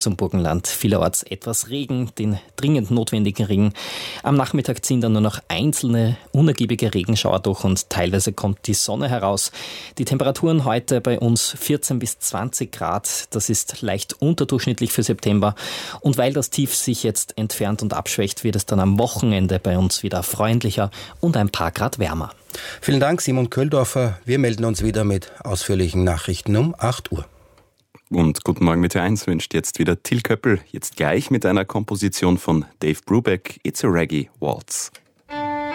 Zum Burgenland vielerorts etwas Regen, den dringend notwendigen Regen. Am Nachmittag ziehen dann nur noch einzelne unergiebige Regenschauer durch und teilweise kommt die Sonne heraus. Die Temperaturen heute bei uns 14 bis 20 Grad, das ist leicht unterdurchschnittlich für September. Und weil das Tief sich jetzt entfernt und abschwächt, wird es dann am Wochenende bei uns wieder freundlicher und ein paar Grad wärmer. Vielen Dank, Simon Köhldorfer. Wir melden uns wieder mit ausführlichen Nachrichten um 8 Uhr. Und guten Morgen mit T1 wünscht jetzt wieder Till Köppel, jetzt gleich mit einer Komposition von Dave Brubeck, It's a Reggae Waltz.